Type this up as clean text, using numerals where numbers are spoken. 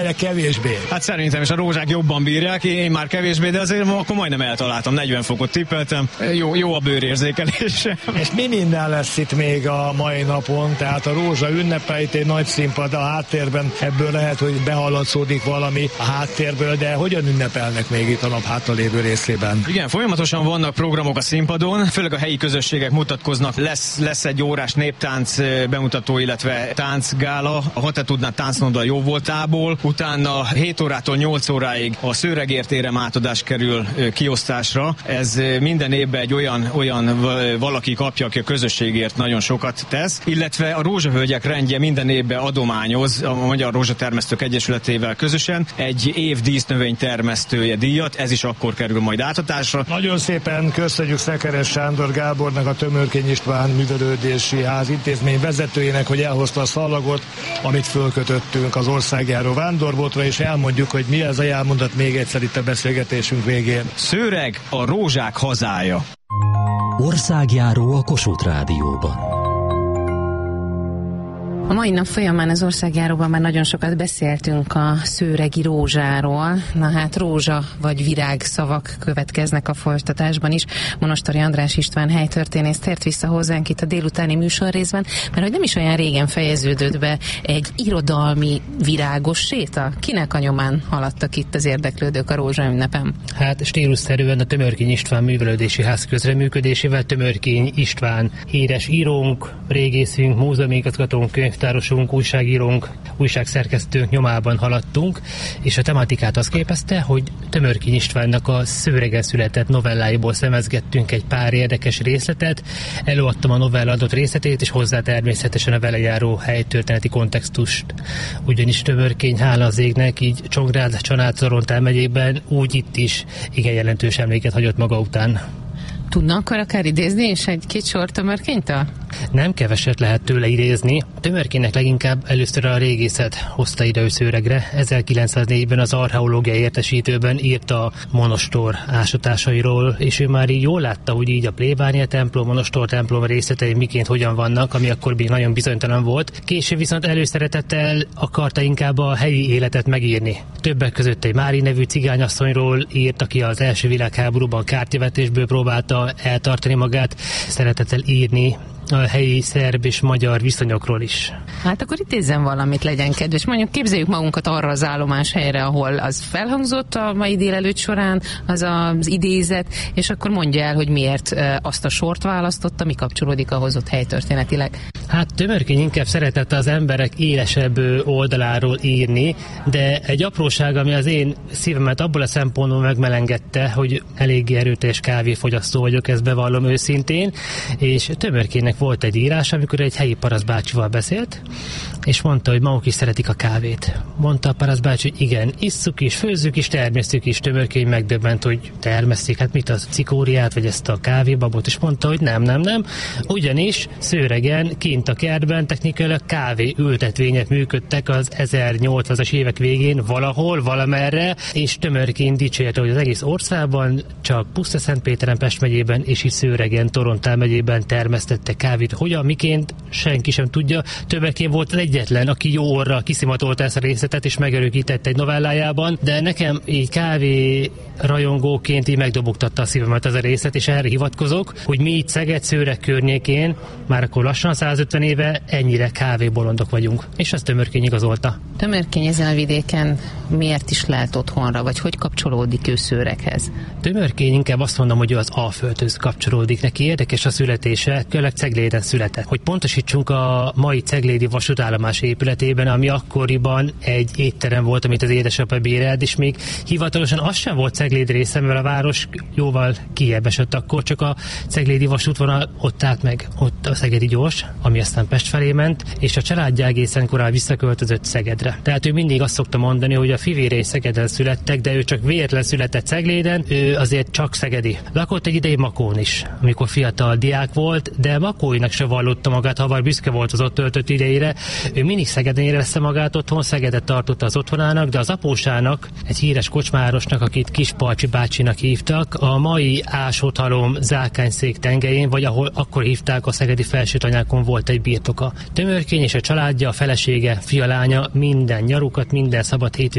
Kevésbé. Hát szerintem is a rózsák jobban bírják, én már kevésbé, de azért akkor majdnem eltaláltam, 40 fokot tippeltem. Jó a bőrérzékelés. És mi minden lesz itt még a mai napon? Tehát a rózsa ünnepeit, egy nagy színpad a háttérben, ebből lehet, hogy behallatszódik valami a háttérből, de hogyan ünnepelnek még itt a nap hátralévő részében? Igen, folyamatosan vannak programok a színpadon, főleg a helyi közösségek mutatkoznak, lesz egy órás néptánc bemutató, illetve táncgála, a Ha te tudnád táncnoda jó voltából, utána 7 órától 8 óráig a Szőregért érem átadás kerül kiosztásra. Ez minden évben egy olyan valaki kapja, aki a közösségért nagyon sokat tesz, illetve a Rózsahölgyek rendje minden évben adományoz a Magyar Rózsatermesztők Egyesületével közösen egy év dísznövény termesztője díjat, ez is akkor kerül majd átadásra. Nagyon szépen köszönjük Szekeres Sándor Gábornak, a Tömörkény István Művelődési Ház intézmény vezetőjének, hogy elhozta a szallagot, amit fölkötöttünk az országjáró vándorbotra, és elmondjuk, hogy mi ez a jelmondat még egyszer itt a beszélgetésünk végén. Szőreg a rózsák hazája. Országjáró a Kossuth Rádióban. A mai nap folyamán az országjáróban már nagyon sokat beszéltünk a szőregi rózsáról. Na hát rózsa vagy virág szavak következnek a folytatásban is. Monostori András István helytörténész tért vissza hozzánk itt a délutáni műsorrészben, mert hogy nem is olyan régen fejeződött be egy irodalmi virágos séta. Kinek a nyomán haladtak itt az érdeklődők a rózsa ünnepen? Hát stílusszerűen a Tömörkény István Művelődési Ház közreműködésével Tömörkény István híres írónk, régészünk, múzeumigazgatónk, könyvtárosunk, újságírónk, újságszerkesztőnk nyomában haladtunk, és a tematikát azt képezte, hogy Tömörkény Istvánnak a szőregen született novelláiból szemezgettünk egy pár érdekes részletet, előadtam a novella adott részletét, és hozzá természetesen a vele járó helytörténeti kontextust. Ugyanis Tömörkény, hála az égnek, így Csongrád, Csanád-Szorontál megyében úgy itt is igen jelentős emléket hagyott maga után. Tudna akkor akár idézni és egy-két sor Tömörkénytől? Nem keveset lehet tőle idézni. Tömörkénynek leginkább először a régészet hozta ide Szőregre. 1904-ben az archeológiai értesítőben írt a monostor ásatásairól, és ő már így jól látta, hogy így a plébánia templom, monostor templom részletei miként hogyan vannak, ami akkor még nagyon bizonytalan volt. Később viszont előszeretettel akarta inkább a helyi életet megírni. Többek között egy Mári nevű cigányasszonyról írt, aki az első világháborúban kártyavetésből próbálta eltartani magát, szeretett el írni a helyi szerb és magyar viszonyokról is. Hát akkor idézzen valamit, legyen kedves. Mondjuk képzeljük magunkat arra az állomás helyre, ahol az felhangzott a mai délelőtt során, az az idézet, és akkor mondja el, hogy miért azt a sort választotta, mi kapcsolódik ahhoz ott helytörténetileg. Hát Tömörkény inkább szeretett az emberek élesebb oldaláról írni, de egy apróság, ami az én szívemet abból a szempontból megmelengedte, hogy eléggé erőteljes kávéfogyasztó vagyok, ezt bevallom őszintén, és Tömörkénynek volt egy írás, amikor egy helyi parasztbácsival beszélt, és mondta, hogy maguk is szeretik a kávét. Mondta a parasztbácsi, hogy igen, isszuk is, főzzük is, termesztjük is. Tömörkény megdöbbent, hogy termesztik, hát mit az cikóriát, vagy ezt a kávébabot, és mondta, hogy nem. Ugyanis Szőregen, kint a kertben technikailag kávé ültetvények működtek az 1800-as évek végén valahol, valamerre, és Tömörkény dicsérte, hogy az egész országban, csak Puszta-Szentpéteren, Pest megyében, és itt Szőregen, Torontál megyében termesztettek kávét. Hogyan, miként, senki sem tudja. Tömörkény volt az egyetlen, aki jó orra kiszimatolta ezt a részletet, és megörökítette egy novellájában, de nekem így kávé rajongóként így megdobogtatta a szívemet ez a részlet, és erre hivatkozok, hogy mi itt Szeged-Szőreg környékén már akkor lassan 150 éve ennyire kávébolondok vagyunk, és ezt Tömörkény igazolta. Tömörkény ezen a vidéken miért is lehet otthonra, vagy hogy kapcsolódik ő Szőreghez? Tömörkény inkább azt mondom, hogy ő az Alföldhöz kapcsolódik. Neki érdekes a születése, kőleg Cegléden született. Hogy pontosítsunk, a mai ceglédi vasútállomás épületében, ami akkoriban egy étterem volt, amit az édesapa bérelt, és még hivatalosan az sem volt Cegléd része, mert a város jóval kijebb esett akkor, csak a ceglédi vasútvonal ott állt meg, ott a Szegedi Gyors, ami aztán Pest felé ment, és a családja egészen korán visszaköltözött Szegedre. Tehát ő mindig azt szokta mondani, hogy a fivérei Szegeden születtek, de ő csak véletlen született Cegléden, ő azért csak szegedi. Lakott egy ideig Makón is, amikor fiatal diák volt, de Makóinak se vallotta magát, havar büszke volt az ott töltött idejére. Ő mindig Szegeden érezte magát otthon, Szegedet tartotta az otthonának, de az apósának, egy híres kocsmárosnak, akit Kispalcsi bácsinak hívtak, a mai Ásóthalom Zákányszék tengelyén, vagy ahol akkor hívták, a szegedi Felsőtanyákon volt egy birtoka. Tömörkény és a családja, a felesége, fia, lánya minden nyarukat, minden szabad hétvégét